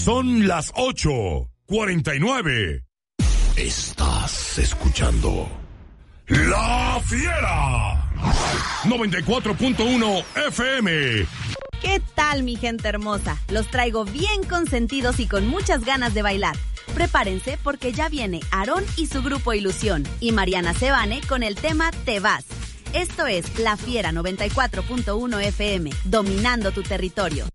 Son las 8:49. Estás escuchando La Fiera 94.1 FM. ¿Qué tal, mi gente hermosa? Los traigo bien consentidos y con muchas ganas de bailar. Prepárense porque ya viene Aarón y su grupo Ilusión y Mariana Sebane con el tema Te Vas. Esto es La Fiera 94.1 FM, dominando tu territorio.